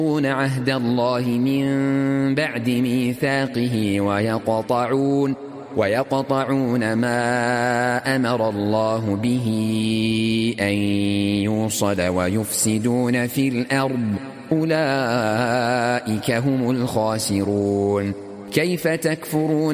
عهد الله من بعد ميثاقه ويقطعون ما أمر الله به أن يوصل ويفسدون في الأرض أولئك هم الخاسرون. كيف تكفرون